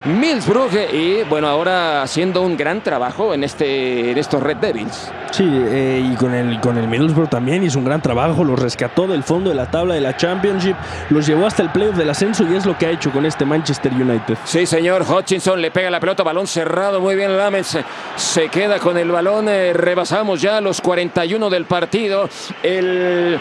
Middlesbrough y bueno, ahora haciendo un gran trabajo en estos Red Devils. Sí, y con el Middlesbrough también hizo un gran trabajo, los rescató del fondo de la tabla de la Championship, los llevó hasta el playoff del ascenso y es lo que ha hecho con este Manchester United. Sí, señor. Hutchinson le pega la pelota, balón cerrado, muy bien Lammens, se queda con el balón, rebasamos ya los 41 del partido, el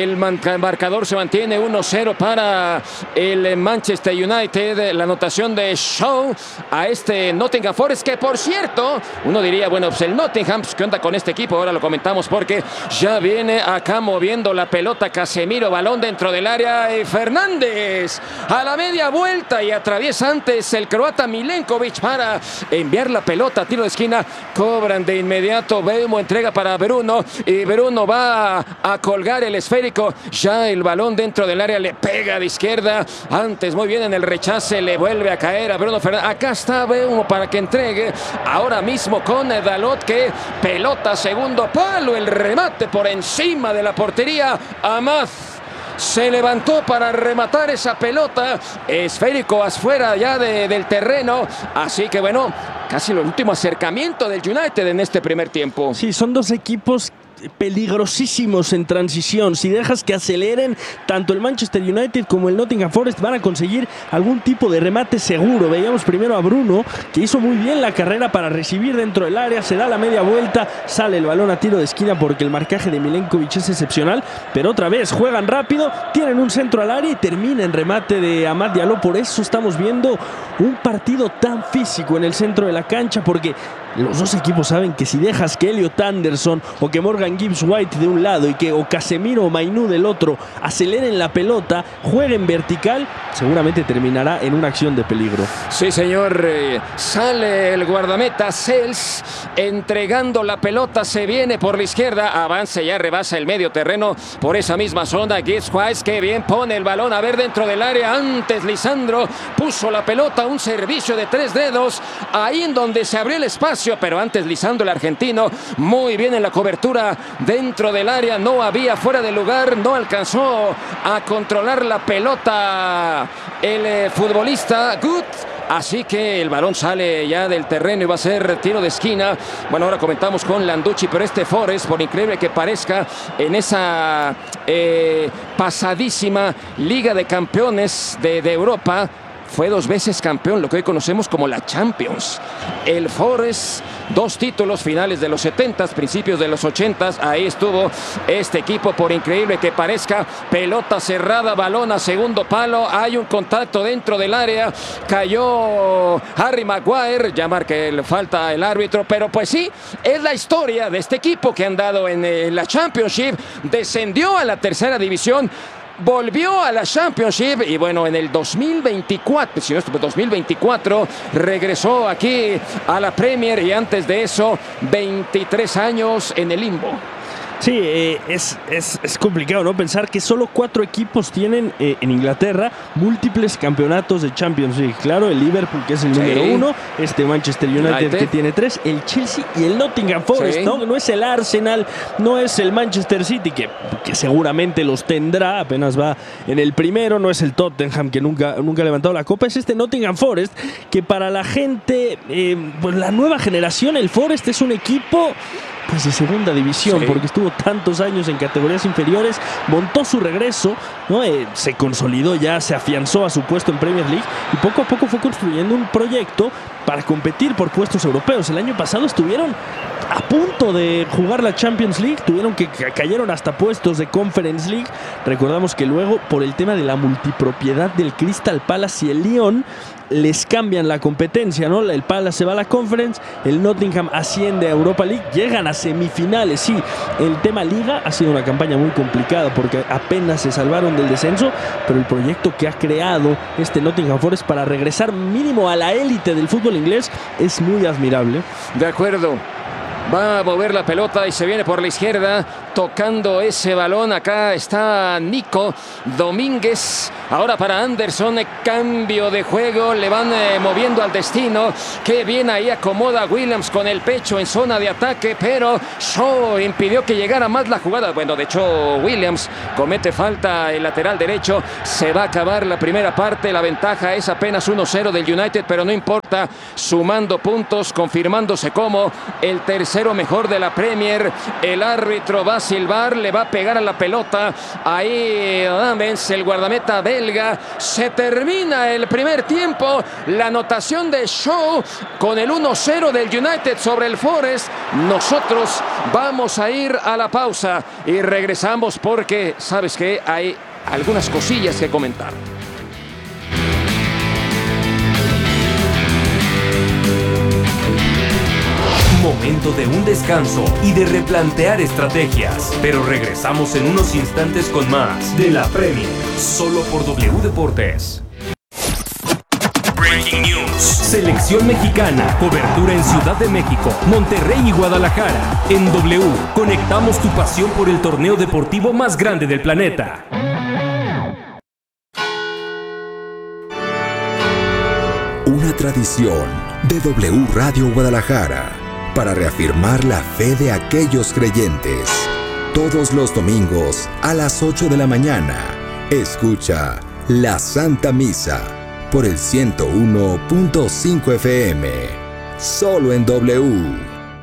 marcador se mantiene 1-0 para el Manchester United, la anotación de Shaw a este Nottingham Forest, que por cierto, uno diría, bueno, pues el Nottingham, ¿qué onda con este equipo? Ahora lo comentamos porque ya viene acá moviendo la pelota Casemiro, balón dentro del área y Fernández a la media vuelta y atraviesa antes el croata Milenkovic para enviar la pelota a tiro de esquina, cobran de inmediato, Beumo entrega para Bruno y Bruno va a colgar el esférico, ya el balón dentro del área, le pega de izquierda, antes muy bien en el rechace, le vuelve a caer a Bruno Fernández, acá está Beumo para que entregue, ahora mismo con Dalot, que pelota segundo palo, el remate por encima de la portería, Amad se levantó para rematar esa pelota, esférico afuera ya del terreno, así que bueno, casi el último acercamiento del United en este primer tiempo. Sí, son dos equipos peligrosísimos en transición. Si dejas que aceleren, tanto el Manchester United como el Nottingham Forest van a conseguir algún tipo de remate seguro. Veíamos primero a Bruno, que hizo muy bien la carrera para recibir dentro del área, se da la media vuelta, sale el balón a tiro de esquina porque el marcaje de Milenkovic es excepcional, pero otra vez juegan rápido, tienen un centro al área y termina en remate de Amad Diallo. Por eso estamos viendo un partido tan físico en el centro de la cancha, porque los dos equipos saben que si dejas que Elliot Anderson o que Morgan Gibbs-White de un lado y que o Casemiro o Mainoo del otro aceleren la pelota, jueguen vertical, seguramente terminará en una acción de peligro. Sí, señor. Sale el guardameta Sels entregando la pelota, se viene por la izquierda, avanza, ya rebasa el medio terreno por esa misma zona. Gibbs-White, que bien pone el balón, a ver dentro del área, antes Lisandro puso la pelota, un servicio de 3 dedos, ahí en donde se abrió el espacio, pero antes Lisandro, el argentino, muy bien en la cobertura dentro del área, no había fuera de lugar, no alcanzó a controlar la pelota el futbolista Good. Así que el balón sale ya del terreno y va a ser tiro de esquina. Bueno, ahora comentamos con Landucci, pero este Forest, por increíble que parezca, en esa pasadísima Liga de Campeones de Europa, fue 2 veces campeón, lo que hoy conocemos como la Champions. El Forest, 2 títulos, finales de los 70s, principios de los 80s. Ahí estuvo este equipo, por increíble que parezca. Pelota cerrada, balón a segundo palo. Hay un contacto dentro del área. Cayó Harry Maguire. Ya marca falta el árbitro. Pero pues sí, es la historia de este equipo que han dado en la Championship. Descendió a la tercera división. Volvió a la Championship y bueno, en el 2024, si no es 2024, regresó aquí a la Premier y antes de eso, 23 años en el limbo. Sí, es complicado, ¿no? Pensar que solo 4 equipos tienen en Inglaterra múltiples campeonatos de Champions League. Claro, el Liverpool, que es el número 1, este Manchester United que tiene 3, el Chelsea y el Nottingham Forest, ¿no? No es el Arsenal, no es el Manchester City, que seguramente los tendrá, apenas va en el primero, no es el Tottenham, que nunca ha levantado la copa, es este Nottingham Forest, que para la gente, pues la nueva generación, el Forest es un equipo pues de segunda división, porque estuvo tantos años en categorías inferiores, montó su regreso, ¿no? Se consolidó ya, se afianzó a su puesto en Premier League y poco a poco fue construyendo un proyecto para competir por puestos europeos. El año pasado estuvieron a punto de jugar la Champions League, cayeron hasta puestos de Conference League. Recordamos que luego, por el tema de la multipropiedad del Crystal Palace y el Lyon, les cambian la competencia, ¿no? El Palace se va a la Conference, el Nottingham asciende a Europa League, llegan a semifinales. Sí, el tema Liga ha sido una campaña muy complicada porque apenas se salvaron del descenso, pero el proyecto que ha creado este Nottingham Forest para regresar mínimo a la élite del fútbol inglés es muy admirable. De acuerdo. Va a mover la pelota y se viene por la izquierda. tocando ese balón. Acá está Nico Domínguez. Ahora para Anderson, cambio de juego. Le van moviendo al destino. Qué bien ahí acomoda Williams con el pecho en zona de ataque, pero Shaw impidió que llegara más la jugada. Bueno, de hecho, Williams comete falta el lateral derecho. Se va a acabar la primera parte. La ventaja es apenas 1-0 del United, pero no importa. Sumando puntos, confirmándose como el tercero mejor de la Premier. El árbitro va a silbar, le va a pegar a la pelota. Ahí Lamens, el guardameta belga. Se termina el primer tiempo. La anotación de Shaw con el 1-0 del United sobre el Forest. Nosotros vamos a ir a la pausa y regresamos porque, ¿sabes qué? Hay algunas cosillas que comentar. Momento de un descanso y de replantear estrategias. Pero regresamos en unos instantes con más de la Premier, solo por W Deportes. Breaking News. Selección mexicana. Cobertura en Ciudad de México, Monterrey y Guadalajara. En W, conectamos tu pasión por el torneo deportivo más grande del planeta. Una tradición de W Radio Guadalajara para reafirmar la fe de aquellos creyentes. Todos los domingos a las 8 de la mañana, escucha la Santa Misa por el 101.5 FM, solo en W.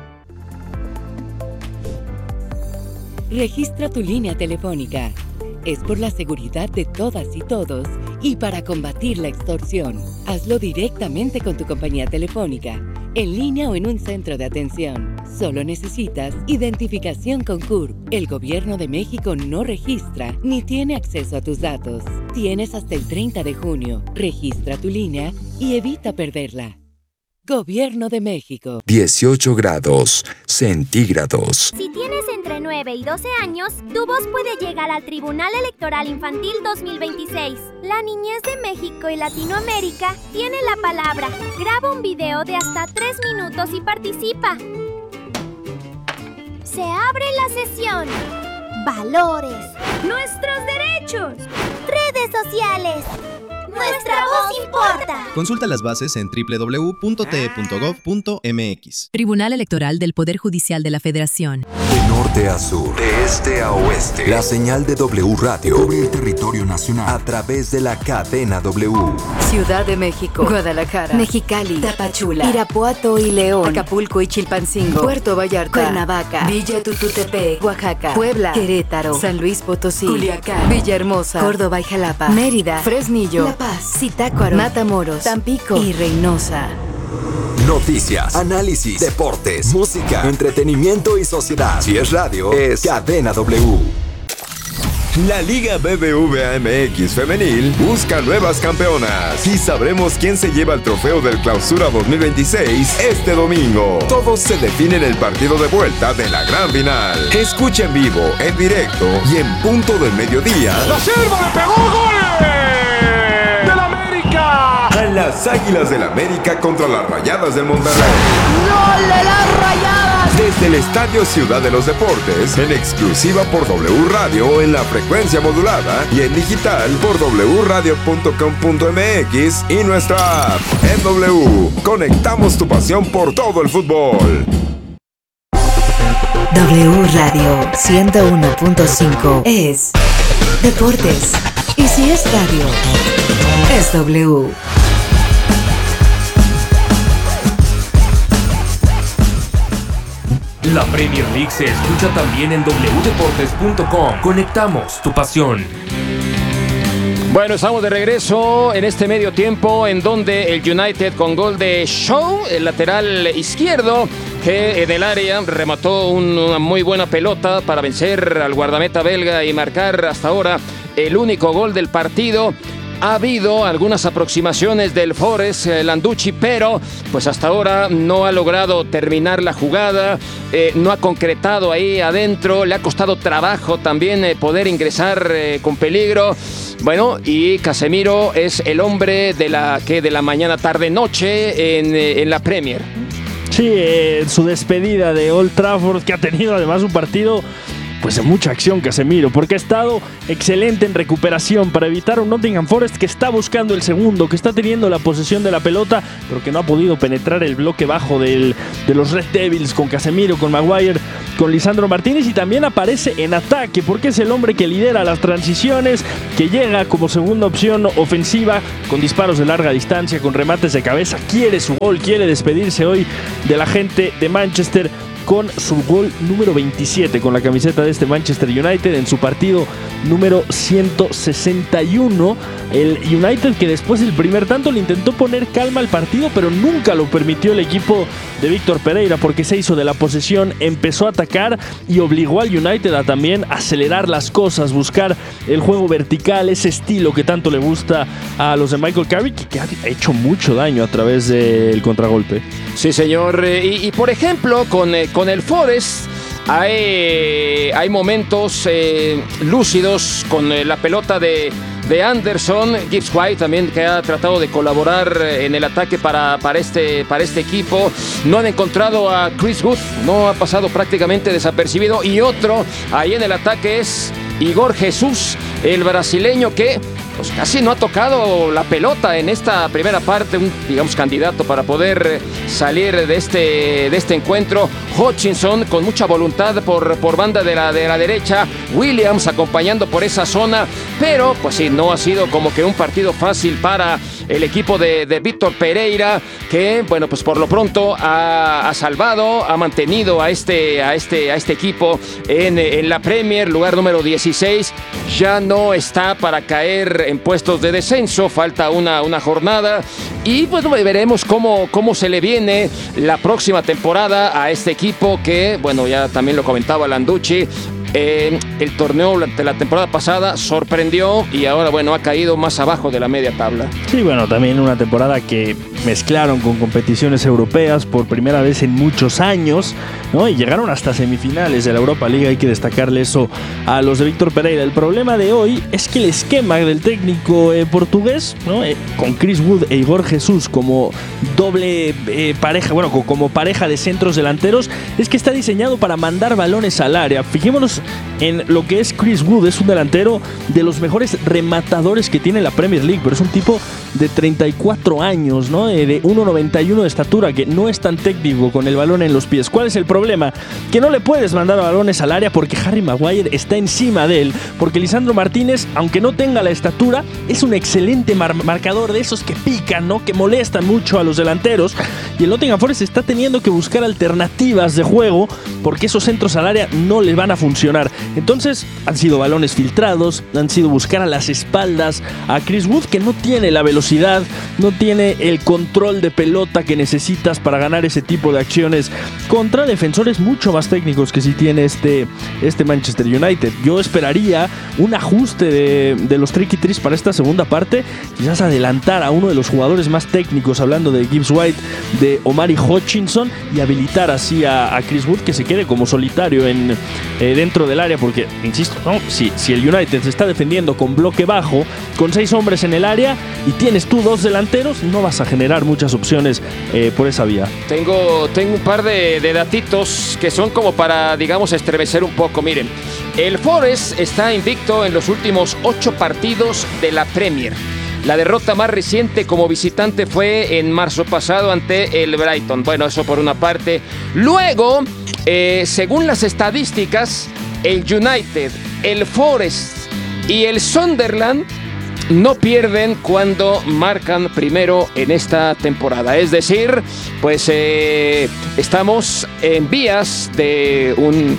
Registra tu línea telefónica. Es por la seguridad de todas y todos y para combatir la extorsión. Hazlo directamente con tu compañía telefónica, en línea o en un centro de atención. Solo necesitas identificación con CURP. El Gobierno de México no registra ni tiene acceso a tus datos. Tienes hasta el 30 de junio. Registra tu línea y evita perderla. Gobierno de México. 18 grados centígrados. Si tienes entre 9 y 12 años, tu voz puede llegar al Tribunal Electoral Infantil 2026. La niñez de México y Latinoamérica tiene la palabra. Graba un video de hasta 3 minutos y participa. Se abre la sesión. Valores. Nuestros derechos. Redes sociales. Nuestra voz importa. Consulta las bases en www.te.gov.mx. Tribunal Electoral del Poder Judicial de la Federación. De norte a sur, de este a oeste, la señal de W Radio cubre el territorio nacional a través de la cadena W. Ciudad de México, Guadalajara, Mexicali, Tapachula, Irapuato y León, Acapulco y Chilpancingo, Puerto Vallarta, Cuernavaca, Villa Tututepec, Oaxaca, Puebla, Querétaro, San Luis Potosí, Culiacán, Villahermosa, Córdoba y Jalapa, Mérida, Fresnillo, La Paz, Zitácuaro, Matamoros, Tampico y Reynosa. Noticias, análisis, deportes, música, entretenimiento y sociedad. Si es radio, es Cadena W. La Liga BBVA MX Femenil busca nuevas campeonas y sabremos quién se lleva el trofeo del Clausura 2026 este domingo. Todo se define en el partido de vuelta de la gran final. Escucha en vivo, en directo y en punto del mediodía. ¡La Selva le pegó gol! ¡Del América! A las Águilas del América contra las Rayadas del Monterrey. ¡Gol de las Rayadas! Desde el Estadio Ciudad de los Deportes, en exclusiva por W Radio en la frecuencia modulada y en digital por wradio.com.mx y nuestra app. En W, conectamos tu pasión por todo el fútbol. W Radio 101.5 es Deportes. Y si es radio, es W. La Premier League se escucha también en wdeportes.com. Conectamos tu pasión. Bueno, estamos de regreso en este medio tiempo en donde el United con gol de Shaw, el lateral izquierdo, que en el área remató una muy buena pelota para vencer al guardameta belga y marcar hasta ahora el único gol del partido. Ha habido algunas aproximaciones del Forest, Landucci, pero pues hasta ahora no ha logrado terminar la jugada, no ha concretado ahí adentro, le ha costado trabajo también poder ingresar con peligro. Bueno, y Casemiro es el hombre de la mañana, tarde, noche en la Premier. Sí, su despedida de Old Trafford, que ha tenido además un partido pues de mucha acción Casemiro, porque ha estado excelente en recuperación para evitar un Nottingham Forest que está buscando el segundo, que está teniendo la posesión de la pelota, pero que no ha podido penetrar el bloque bajo de los Red Devils con Casemiro, con Maguire, con Lisandro Martínez, y también aparece en ataque porque es el hombre que lidera las transiciones, que llega como segunda opción ofensiva con disparos de larga distancia, con remates de cabeza, quiere su gol, quiere despedirse hoy de la gente de Manchester con su gol número 27 con la camiseta de este Manchester United en su partido número 161. El United, que después del primer tanto le intentó poner calma al partido, pero nunca lo permitió el equipo de Víctor Pereira, porque se hizo de la posesión, empezó a atacar y obligó al United a también acelerar las cosas, buscar el juego vertical, ese estilo que tanto le gusta a los de Michael Carrick, que ha hecho mucho daño a través del contragolpe. Sí, señor. Y por ejemplo, con el Forest hay momentos lúcidos con la pelota de Anderson. Gibbs White también, que ha tratado de colaborar en el ataque para este equipo. No han encontrado a Chris Wood, no ha pasado prácticamente desapercibido. Y otro ahí en el ataque es Igor Jesús, el brasileño, que pues casi no ha tocado la pelota en esta primera parte, un, digamos, candidato para poder salir de este encuentro. Hutchinson con mucha voluntad por banda de la derecha, Williams acompañando por esa zona, pero pues sí, no ha sido como que un partido fácil para el equipo de Víctor Pereira, que bueno, pues por lo pronto ha salvado, ha mantenido a este equipo en la Premier, lugar número 16. Ya no está para caer en puestos de descenso, falta una jornada y pues veremos cómo se le viene la próxima temporada a este equipo que, bueno, ya también lo comentaba Landucci. El torneo de la temporada pasada sorprendió y ahora, bueno, ha caído más abajo de la media tabla. Sí, bueno, también una temporada que mezclaron con competiciones europeas por primera vez en muchos años, ¿no? Y llegaron hasta semifinales de la Europa League. Hay que destacarle eso a los de Víctor Pereira. El problema de hoy es que el esquema del técnico portugués, ¿no? Con Chris Wood e Igor Jesús como doble pareja, bueno, como pareja de centros delanteros, es que está diseñado para mandar balones al área. Fijémonos en lo que es Chris Wood. Es un delantero de los mejores rematadores que tiene la Premier League, pero es un tipo de 34 años, ¿no? De 1,91 de estatura, que no es tan técnico con el balón en los pies. ¿Cuál es el problema? Que no le puedes mandar balones al área porque Harry Maguire está encima de él, porque Lisandro Martínez, aunque no tenga la estatura, es un excelente marcador, de esos que pican, ¿no? Que molestan mucho a los delanteros, y el Nottingham Forest está teniendo que buscar alternativas de juego porque esos centros al área no les van a funcionar. Entonces han sido balones filtrados, han sido buscar a las espaldas a Chris Wood, que no tiene la velocidad, no tiene el control de pelota que necesitas para ganar ese tipo de acciones contra defensores mucho más técnicos que sí tiene este Manchester United. Yo esperaría un ajuste de los Tricky Trees para esta segunda parte, quizás adelantar a uno de los jugadores más técnicos, hablando de Gibbs White, de Omari Hutchinson, y habilitar así a Chris Wood, que se quede como solitario dentro del área, porque, insisto, ¿no? Si el United se está defendiendo con bloque bajo, con 6 hombres en el área, y tienes tú 2 delanteros, no vas a generar muchas opciones por esa vía. Tengo un par de datitos que son como para, digamos, estremecer un poco. Miren, el Forest está invicto en los últimos 8 partidos de la Premier. La derrota más reciente como visitante fue en marzo pasado ante el Brighton. Bueno, eso por una parte. Luego, según las estadísticas, el United, el Forest y el Sunderland no pierden cuando marcan primero en esta temporada. Es decir, pues estamos en vías de un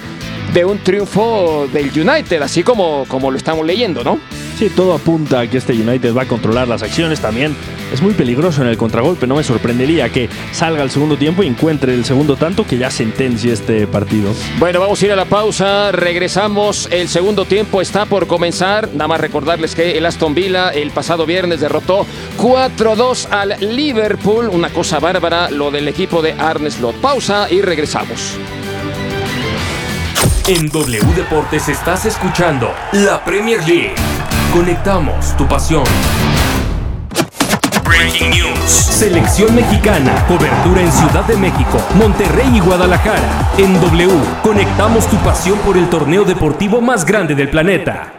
triunfo del United, así como lo estamos leyendo, ¿no? Sí, todo apunta a que este United va a controlar las acciones. También es muy peligroso en el contragolpe. No me sorprendería que salga al segundo tiempo y encuentre el segundo tanto que ya sentencia este partido. Bueno, vamos a ir a la pausa. Regresamos. El segundo tiempo está por comenzar. Nada más recordarles que el Aston Villa el pasado viernes derrotó 4-2 al Liverpool. Una cosa bárbara lo del equipo de Arne Slot. Pausa y regresamos. En W Deportes estás escuchando la Premier League. Conectamos tu pasión. Breaking News. Selección mexicana. Cobertura en Ciudad de México, Monterrey y Guadalajara. En W, conectamos tu pasión por el torneo deportivo más grande del planeta.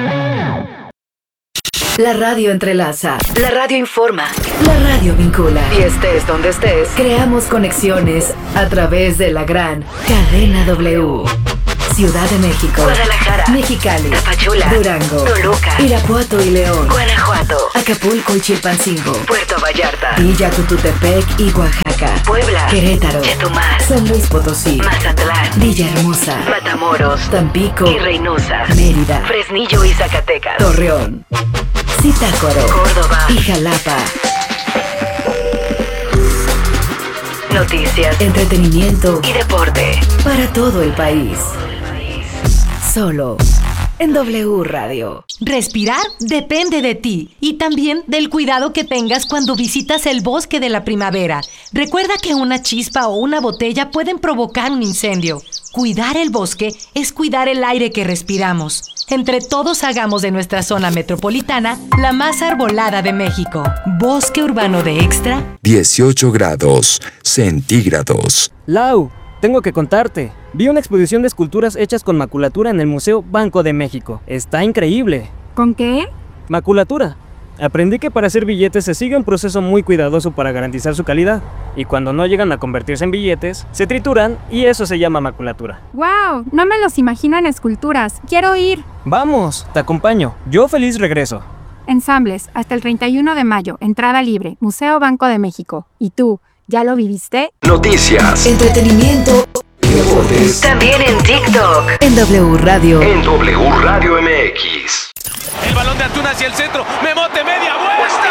La radio entrelaza, la radio informa, la radio vincula. Y estés donde estés, creamos conexiones a través de la gran cadena W. Ciudad de México, Guadalajara, Mexicali, Tapachula, Durango, Toluca, Irapuato y León, Guanajuato, Acapulco y Chilpancingo, Puerto Vallarta, Villa Tututepec y Oaxaca, Puebla, Querétaro, Chetumal, San Luis Potosí, Mazatlán, Villahermosa, Matamoros, Tampico y Reynosa, Mérida, Fresnillo y Zacatecas, Torreón, Zitácuaro, Córdoba y Jalapa. Noticias, entretenimiento y deporte para todo el país. Solo en W Radio. Respirar depende de ti y también del cuidado que tengas cuando visitas el bosque de la primavera. Recuerda que una chispa o una botella pueden provocar un incendio. Cuidar el bosque es cuidar el aire que respiramos. Entre todos hagamos de nuestra zona metropolitana la más arbolada de México. Bosque Urbano de Extra. 18 grados centígrados. Lau, tengo que contarte. Vi una exposición de esculturas hechas con maculatura en el Museo Banco de México. Está increíble. ¿Con qué? Maculatura. Aprendí que para hacer billetes se sigue un proceso muy cuidadoso para garantizar su calidad. Y cuando no llegan a convertirse en billetes, se trituran y eso se llama maculatura. ¡Wow! No me los imagino en esculturas. ¡Quiero ir! ¡Vamos! Te acompaño. Yo feliz regreso. Ensambles, hasta el 31 de mayo. Entrada libre. Museo Banco de México. ¿Y tú? ¿Ya lo viviste? Noticias, Entretenimiento, deportes, también en TikTok. En W Radio. en W Radio MX. El balón de Antuna hacia el centro. Memote, media vuelta.